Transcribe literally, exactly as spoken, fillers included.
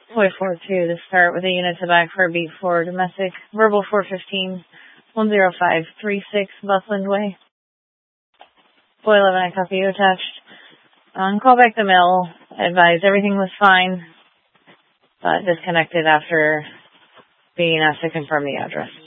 Boy four two to start with a unit to back for a beat four domestic. Verbal four fifteen, one zero five three six Buckland Way. Boy eleven, I copy you attached. On call back the mill, advised everything was fine, but disconnected after being asked to confirm the address.